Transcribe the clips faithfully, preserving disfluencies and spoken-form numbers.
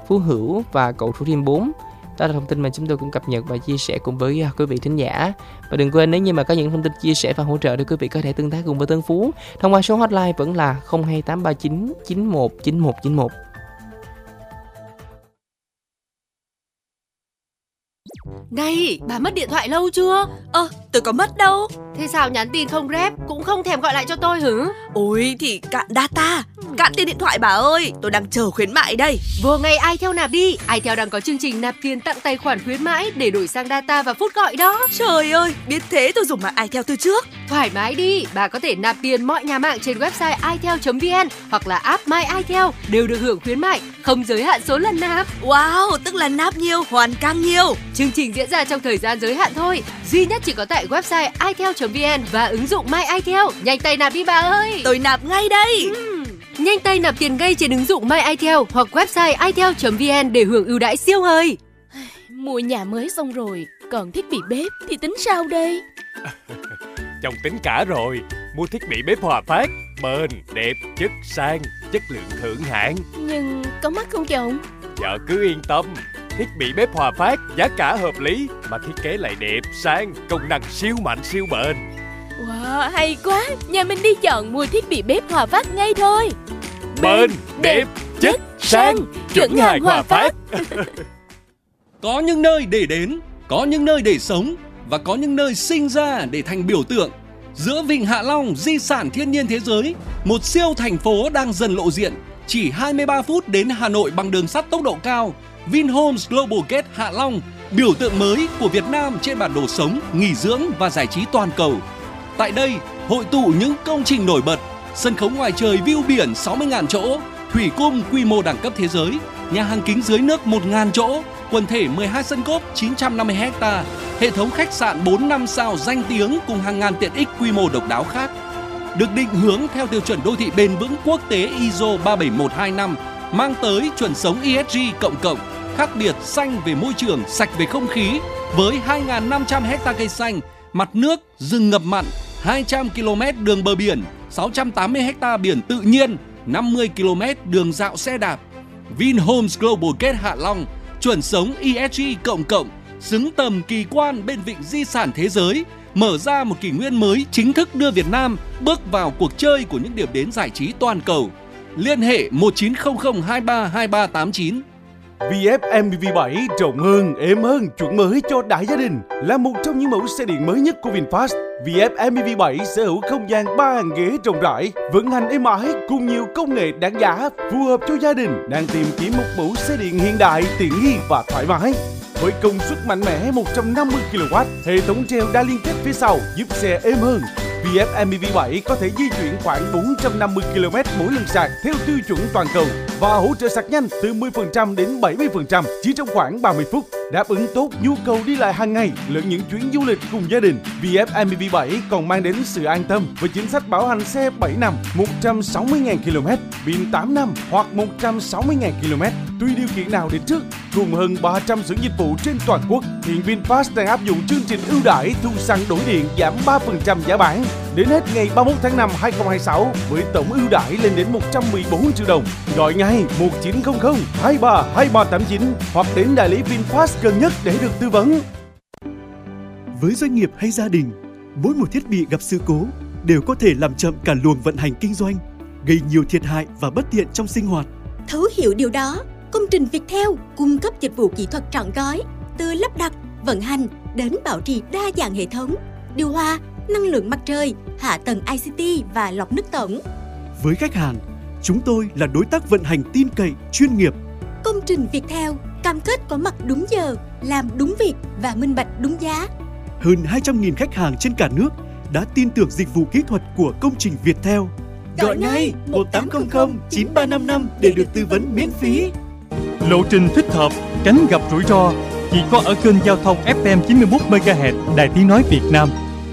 Phú Hữu và cầu Thủ Thiêm bốn. Đó là thông tin mà chúng tôi cũng cập nhật và chia sẻ cùng với quý vị thính giả. Và đừng quên, nếu như mà có những thông tin chia sẻ và hỗ trợ thì quý vị có thể tương tác cùng với Tân Phú thông qua số hotline vẫn là không hai tám ba chín chín một chín một chín một. Này, bà mất điện thoại lâu chưa? Ơ, ờ, tôi có mất đâu. Thế sao nhắn tin không rep, cũng không thèm gọi lại cho tôi hử? Ôi thì cạn data, cạn tiền điện thoại bà ơi. Tôi đang chờ khuyến mại đây. Vừa ngày iTel nạp đi. iTel đang có chương trình nạp tiền tặng tài khoản khuyến mãi để đổi sang data và phút gọi đó. Trời ơi, biết thế tôi dùng mạng iTel từ trước. Thoải mái đi, bà có thể nạp tiền mọi nhà mạng trên website itel chấm vn hoặc là app My iTel đều được hưởng khuyến mại, không giới hạn số lần nạp. Wow, tức là nạp nhiều, hoàn càng nhiều. Chương trình diễn ra trong thời gian giới hạn thôi, duy nhất chỉ có tại website itel chấm vn và ứng dụng My iTel. Nhanh tay nạp đi bà ơi. Tôi nạp ngay đây. uhm. Nhanh tay nạp tiền ngay trên ứng dụng My iTel hoặc website itel chấm vn để hưởng ưu đãi siêu hời. Mua nhà mới xong rồi, còn thiết bị bếp thì tính sao đây? Chồng tính cả rồi. Mua thiết bị bếp Hòa Phát, bền, đẹp, chất sang, chất lượng thượng hạng. Nhưng có mắc không chồng? Vợ cứ yên tâm, thiết bị bếp Hòa Phát giá cả hợp lý mà thiết kế lại đẹp, sang, công năng siêu mạnh siêu bền. Wow, hay quá, nhà mình đi chọn mua thiết bị bếp Hòa Phát ngay thôi. Bền, đẹp, chất, sang, chuẩn hàng Hòa Phát. Có những nơi để đến, có những nơi để sống và có những nơi sinh ra để thành biểu tượng. Giữa Vịnh Hạ Long, di sản thiên nhiên thế giới, một siêu thành phố đang dần lộ diện. Chỉ hai mươi ba phút đến Hà Nội bằng đường sắt tốc độ cao. Vinhomes Global Gate Hạ Long, biểu tượng mới của Việt Nam trên bản đồ sống, nghỉ dưỡng và giải trí toàn cầu. Tại đây, hội tụ những công trình nổi bật, sân khấu ngoài trời view biển sáu mươi nghìn chỗ, thủy cung quy mô đẳng cấp thế giới, nhà hàng kính dưới nước một nghìn chỗ, quần thể mười hai sân golf chín trăm năm mươi héc ta, hệ thống khách sạn bốn năm sao danh tiếng cùng hàng ngàn tiện ích quy mô độc đáo khác. Được định hướng theo tiêu chuẩn đô thị bền vững quốc tế i ét ô ba bảy một hai năm, mang tới chuẩn sống e ét giê cộng cộng, khác biệt xanh về môi trường, sạch về không khí, với hai nghìn năm trăm héc ta cây xanh, mặt nước, rừng ngập mặn, hai trăm ki lô mét đường bờ biển, sáu trăm tám mươi héc ta biển tự nhiên, năm mươi ki lô mét đường dạo xe đạp. Vinhomes Global Gate Hạ Long, chuẩn sống e ét giê cộng cộng, xứng tầm kỳ quan bên vịnh di sản thế giới, mở ra một kỷ nguyên mới chính thức đưa Việt Nam bước vào cuộc chơi của những điểm đến giải trí toàn cầu. Liên hệ một chín không không hai ba hai ba tám chín. vê ép em pê vê bảy rộng hơn, êm hơn, chuẩn mới cho đại gia đình, là một trong những mẫu xe điện mới nhất của VinFast. vê ép em pê vê bảy sở hữu không gian ba hàng ghế rộng rãi, vận hành êm ái cùng nhiều công nghệ đáng giá phù hợp cho gia đình đang tìm kiếm một mẫu xe điện hiện đại, tiện nghi và thoải mái. Với công suất mạnh mẽ một trăm năm mươi ki lô oát, hệ thống treo đa liên kết phía sau giúp xe êm hơn. vê ép em pê vê bảy có thể di chuyển khoảng bốn trăm năm mươi ki lô mét mỗi lần sạc theo tiêu chuẩn toàn cầu và hỗ trợ sạc nhanh từ mười phần trăm đến bảy mươi phần trăm chỉ trong khoảng ba mươi phút, đáp ứng tốt nhu cầu đi lại hàng ngày lẫn những chuyến du lịch cùng gia đình. vê ép em pê vê bảy còn mang đến sự an tâm với chính sách bảo hành xe bảy năm, một trăm sáu mươi nghìn ki lô mét, pin tám năm hoặc một trăm sáu mươi nghìn ki lô mét, tùy điều kiện nào đến trước, cùng hơn ba trăm xưởng dịch vụ trên toàn quốc. Hiện VinFast đang áp dụng chương trình ưu đãi thu xăng đổi điện giảm ba phần trăm giá bán đến hết ngày ba mươi mốt tháng năm hai nghìn không trăm hai mươi sáu với tổng ưu đãi lên đến một trăm mười bốn triệu đồng. Gọi ngay một chín không không hai ba hai ba tám chín hoặc đến đại lý VinFast gần nhất để được tư vấn. Với doanh nghiệp hay gia đình, mỗi một thiết bị gặp sự cố đều có thể làm chậm cả luồng vận hành kinh doanh, gây nhiều thiệt hại và bất tiện trong sinh hoạt. Thấu hiểu điều đó, công trình Viettel cung cấp dịch vụ kỹ thuật trọn gói, từ lắp đặt, vận hành đến bảo trì đa dạng hệ thống, điều hòa, năng lượng mặt trời, hạ tầng i xê tê và lọc nước tổng. Với khách hàng, chúng tôi là đối tác vận hành tin cậy, chuyên nghiệp. Công trình Viettel cam kết có mặt đúng giờ, làm đúng việc và minh bạch đúng giá. Hơn hai trăm nghìn khách hàng trên cả nước đã tin tưởng dịch vụ kỹ thuật của công trình Viettel. Gọi ngay một tám không không chín ba năm năm để được tư vấn miễn phí. Lộ trình thích hợp, tránh gặp rủi ro chỉ có ở kênh giao thông ép em chín mươi mốt mê ga héc Đài Tiếng nói Việt Nam.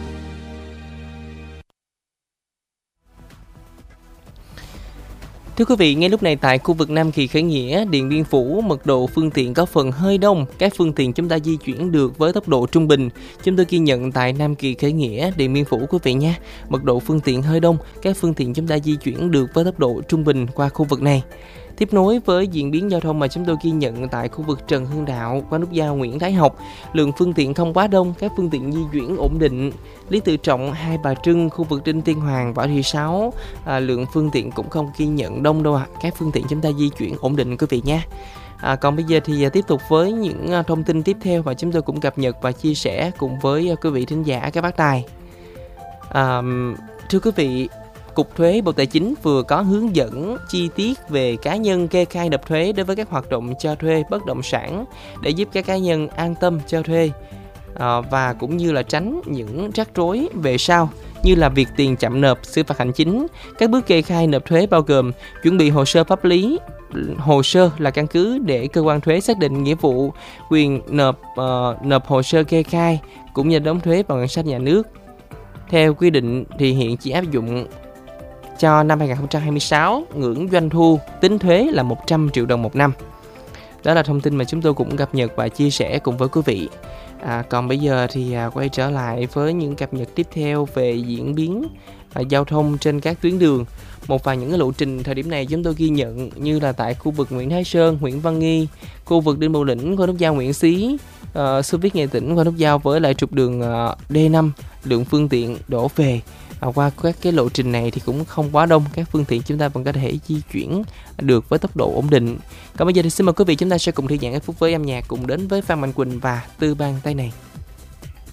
Thưa quý vị, ngay lúc này tại khu vực Nam Kỳ Khởi Nghĩa, Điện Biên Phủ, mật độ phương tiện có phần hơi đông. Các phương tiện chúng ta di chuyển được với tốc độ trung bình. Chúng tôi ghi nhận tại Nam Kỳ Khởi Nghĩa, Điện Biên Phủ quý vị nha. Mật độ phương tiện hơi đông, các phương tiện chúng ta di chuyển được với tốc độ trung bình qua khu vực này. Tiếp nối với diễn biến giao thông mà chúng tôi ghi nhận tại khu vực Trần Hưng Đạo qua nút giao Nguyễn Thái Học, lượng phương tiện không quá đông, các phương tiện di chuyển ổn định. Lý Tự Trọng, Hai Bà Trưng, khu vực Đinh Tiên Hoàng, Võ Thị Sáu, à, lượng phương tiện cũng không ghi nhận đông đâu ạ. À. Các phương tiện chúng ta di chuyển ổn định quý vị nha. À, còn bây giờ thì à, tiếp tục với những à, thông tin tiếp theo mà chúng tôi cũng cập nhật và chia sẻ cùng với à, quý vị thính giả các bác tài. À, thưa quý vị, Cục Thuế Bộ Tài chính vừa có hướng dẫn chi tiết về cá nhân kê khai nộp thuế đối với các hoạt động cho thuê bất động sản để giúp các cá nhân an tâm cho thuê à, và cũng như là tránh những rắc rối về sau, như là việc tiền chậm nộp, xử phạt hành chính. Các bước kê khai nộp thuế bao gồm chuẩn bị hồ sơ pháp lý. Hồ sơ là căn cứ để cơ quan thuế xác định nghĩa vụ, quyền nộp uh, nộp hồ sơ kê khai cũng như đóng thuế vào ngân sách nhà nước. Theo quy định thì hiện chỉ áp dụng cho năm hai không hai sáu, ngưỡng doanh thu tính thuế là một trăm triệu đồng một năm. Đó là thông tin mà chúng tôi cũng cập nhật và chia sẻ cùng với quý vị. À, còn bây giờ thì à, quay trở lại với những cập nhật tiếp theo về diễn biến à, giao thông trên các tuyến đường. Một vài những cái lộ trình thời điểm này chúng tôi ghi nhận như là tại khu vực Nguyễn Thái Sơn, Nguyễn Văn Nghi, khu vực Đinh Bộ Lĩnh qua nút giao Nguyễn Xí, uh, Xô Viết Nghệ Tĩnh qua nút giao với lại trục đường uh, D năm, lượng phương tiện đổ về À, qua các cái lộ trình này thì cũng không quá đông, các phương tiện chúng ta vẫn có thể di chuyển được với tốc độ ổn định. Còn bây giờ thì xin mời quý vị chúng ta sẽ cùng thư giãn ít phút với âm nhạc, cùng đến với Phan Mạnh Quỳnh và Tư Ban Tay Này.